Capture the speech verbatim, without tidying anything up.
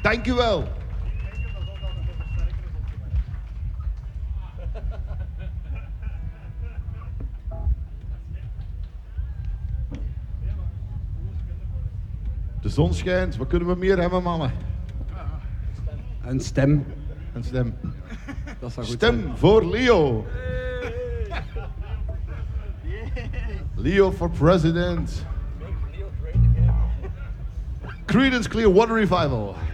Dank u wel. De zon schijnt, wat kunnen we meer hebben, mannen? Een stem. Een stem. Dat zou goed Stem zijn. voor Leo. Leo for president. Creedence Clearwater Revival.